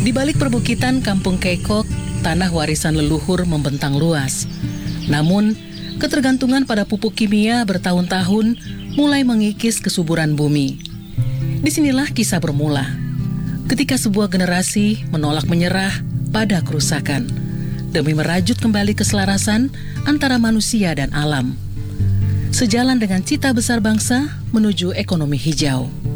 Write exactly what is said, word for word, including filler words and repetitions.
Di balik perbukitan Kampung Kekok, tanah warisan leluhur membentang luas. Namun, ketergantungan pada pupuk kimia bertahun-tahun mulai mengikis kesuburan bumi. Disinilah kisah bermula, ketika sebuah generasi menolak menyerah pada kerusakan demi merajut kembali keselarasan antara manusia dan alam. Sejalan dengan cita besar bangsa menuju ekonomi hijau.